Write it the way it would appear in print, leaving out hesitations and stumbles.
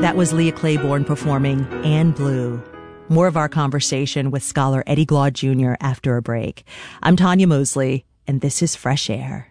That was Leah Claiborne performing Anne Blue. More of our conversation with scholar Eddie Glaude Jr. after a break. I'm Tanya Mosley, and this is Fresh Air.